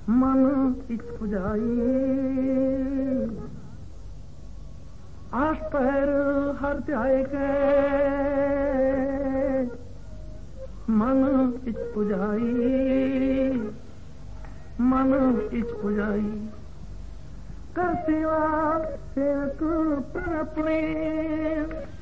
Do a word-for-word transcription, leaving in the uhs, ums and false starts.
मन इच पुजाई आस पैर हर ध्याय के मन इच पुजाई मन इच पुजाई कर सेवा सेवक पर अपने